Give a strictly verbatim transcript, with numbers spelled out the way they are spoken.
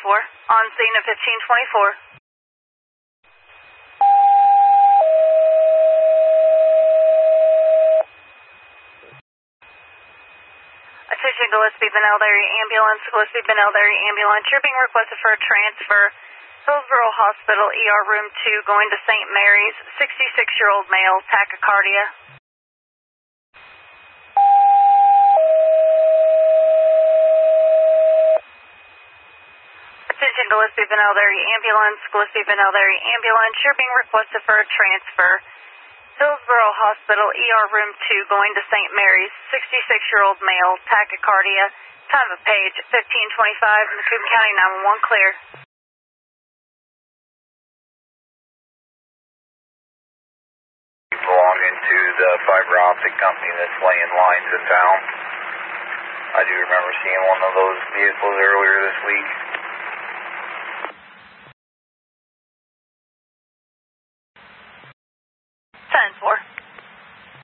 four, on scene at fifteen twenty-four. Attention Gillespie Benel area ambulance, Gillespie Benel area ambulance. You're being requested for a transfer. Hillsborough Hospital, E R room two, going to Saint Mary's. sixty-six-year-old male, tachycardia. Attention Gillespie Benel area ambulance, Gillespie Benel area ambulance. You're being requested for a transfer. Hillsborough Hospital, E R room two, going to Saint Mary's. sixty-six-year-old male, tachycardia. Time of page fifteen twenty-five. Macomb County nine one one clear. Belonging to the fiber optic company that's laying lines in town. I do remember seeing one of those vehicles earlier this week. ten four.